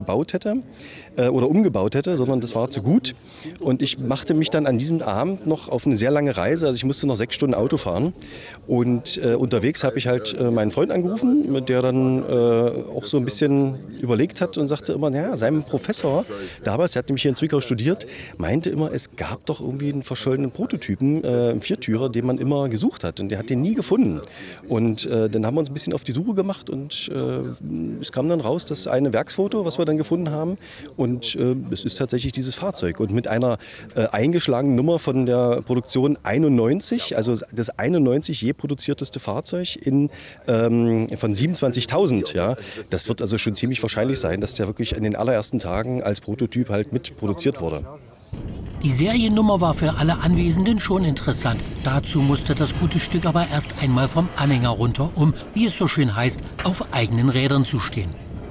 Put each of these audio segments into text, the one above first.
gebaut hätte oder umgebaut hätte, sondern das war zu gut. Und ich machte mich dann an diesem Abend noch auf eine sehr lange Reise. Also ich musste noch 6 Stunden Auto fahren. Und unterwegs habe ich halt meinen Freund angerufen, mit der dann auch so ein bisschen überlegt hat und sagte immer, naja, sein Professor damals, der hat nämlich hier in Zwickau studiert, meinte immer, es gab doch irgendwie einen verschollenen Prototypen, einen Viertürer, den man immer gesucht hat. Und der hat den nie gefunden. Und dann haben wir uns ein bisschen auf die Suche gemacht und es kam dann raus, dass eine Werksfoto, was wir dann gefunden haben. Und es ist tatsächlich dieses Fahrzeug. Und mit einer eingeschlagenen Nummer von der Produktion 91, also das 91 je produzierteste Fahrzeug von 27.000. Ja. Das wird also schon ziemlich wahrscheinlich sein, dass der wirklich in den allerersten Tagen als Prototyp halt mit produziert wurde. Die Seriennummer war für alle Anwesenden schon interessant. Dazu musste das gute Stück aber erst einmal vom Anhänger runter, um, wie es so schön heißt, auf eigenen Rädern zu stehen.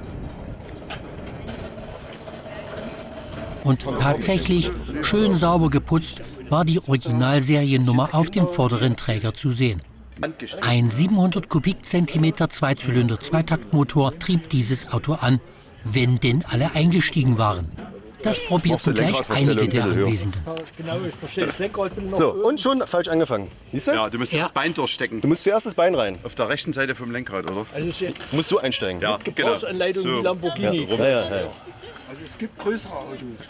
Und tatsächlich, schön sauber geputzt, war die Originalseriennummer auf dem vorderen Träger zu sehen. Ein 700 Kubikzentimeter Zweizylinder-Zweitaktmotor trieb dieses Auto an, wenn denn alle eingestiegen waren. Das probierten gleich einige der Anwesenden. So, und schon falsch angefangen. Siehst du? Ja, du musst das Bein durchstecken. Du musst zuerst das Bein rein. Auf der rechten Seite vom Lenkrad, oder? Du musst so einsteigen. Ja, Mit Gebrauchsanleitung wie Lamborghini. Ja. Also es gibt größere Autos.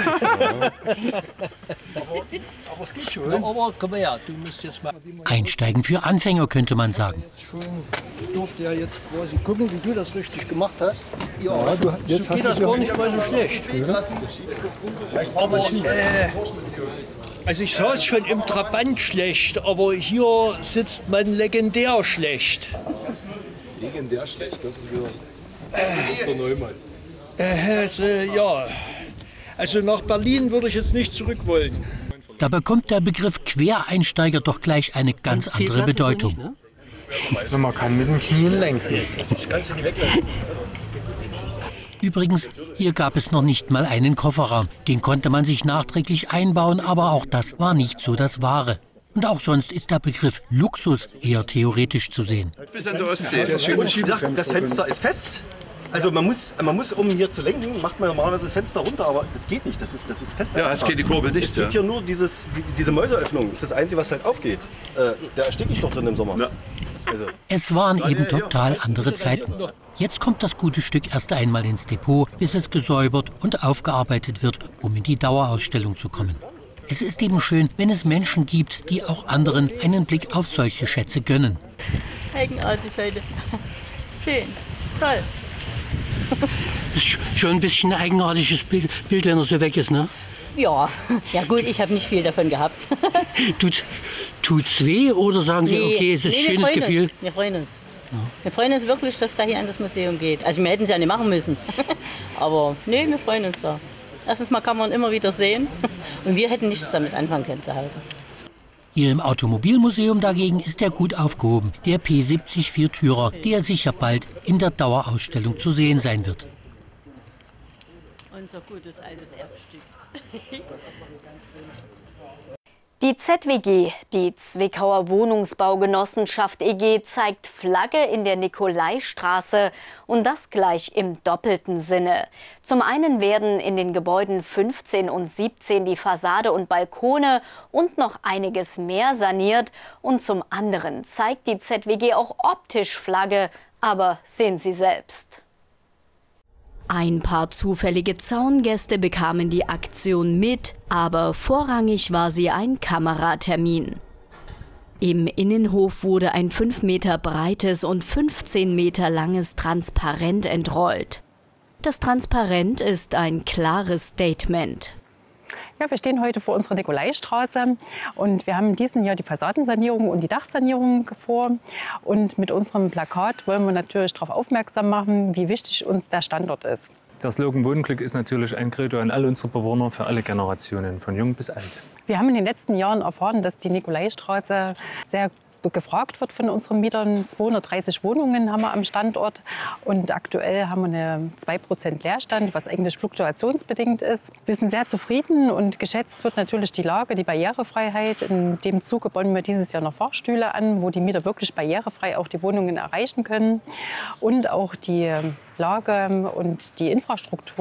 aber es geht schon. Aber komm mal her, du musst jetzt mal... Einsteigen für Anfänger, könnte man sagen. Ich durfte ja jetzt quasi gucken, wie du das richtig gemacht hast. Ja, jetzt geht das gar nicht mal so schlecht. Aber, also ich saß schon im Trabant schlecht, aber hier sitzt man legendär schlecht. Legendär schlecht, das ist wieder der Neumann. Ja, also nach Berlin würde ich jetzt nicht zurück wollen. Da bekommt der Begriff Quereinsteiger doch gleich eine ganz andere Bedeutung. Also man kann mit den Knien lenken. Übrigens, hier gab es noch nicht mal einen Kofferraum. Den konnte man sich nachträglich einbauen, aber auch das war nicht so das Wahre. Und auch sonst ist der Begriff Luxus eher theoretisch zu sehen. Bis an der Ostsee. Das Fenster ist fest. Also man muss, um hier zu lenken, macht man normalerweise das Fenster runter, aber das geht nicht, das ist fest. Ja, es geht die Kurbel nicht. Es geht hier nur diese Mäuseröffnung, das ist das Einzige, was halt aufgeht. Da ersticke ich doch drin im Sommer. Ja. Also. Es waren eben total andere Zeiten. Jetzt kommt das gute Stück erst einmal ins Depot, bis es gesäubert und aufgearbeitet wird, um in die Dauerausstellung zu kommen. Es ist eben schön, wenn es Menschen gibt, die auch anderen einen Blick auf solche Schätze gönnen. Eigenartig heute. Schön, toll. Schon ein bisschen ein eigenartiges Bild, wenn er so weg ist, ne? Ja gut, ich habe nicht viel davon gehabt. Tut's weh oder sagen Sie, okay, es ist ein schönes Gefühl? Wir freuen uns. Ja. Wir freuen uns wirklich, dass da hier an das Museum geht. Also wir hätten es ja nicht machen müssen. Aber nee, wir freuen uns da. Erstens mal kann man immer wieder sehen. Und wir hätten nichts damit anfangen können zu Hause. Hier im Automobilmuseum dagegen ist er gut aufgehoben, der P70 Viertürer, der sicher bald in der Dauerausstellung zu sehen sein wird. Unser gutes altes Erbstück. Die ZWG, die Zwickauer Wohnungsbaugenossenschaft e.G., zeigt Flagge in der Nikolaistraße und das gleich im doppelten Sinne. Zum einen werden in den Gebäuden 15 und 17 die Fassade und Balkone und noch einiges mehr saniert und zum anderen zeigt die ZWG auch optisch Flagge, aber sehen Sie selbst. Ein paar zufällige Zaungäste bekamen die Aktion mit, aber vorrangig war sie ein Kameratermin. Im Innenhof wurde ein 5 Meter breites und 15 Meter langes Transparent entrollt. Das Transparent ist ein klares Statement. Ja, wir stehen heute vor unserer Nikolaistraße und wir haben in diesem Jahr die Fassadensanierung und die Dachsanierung vor. Und mit unserem Plakat wollen wir natürlich darauf aufmerksam machen, wie wichtig uns der Standort ist. Der Slogan Wohnglück ist natürlich ein Credo an alle unsere Bewohner für alle Generationen, von jung bis alt. Wir haben in den letzten Jahren erfahren, dass die Nikolaistraße sehr gefragt wird von unseren Mietern. 230 Wohnungen haben wir am Standort und aktuell haben wir einen 2% Leerstand, was eigentlich fluktuationsbedingt ist. Wir sind sehr zufrieden und geschätzt wird natürlich die Lage, die Barrierefreiheit. In dem Zuge bauen wir dieses Jahr noch Fahrstühle an, wo die Mieter wirklich barrierefrei auch die Wohnungen erreichen können und auch die Lage und die Infrastruktur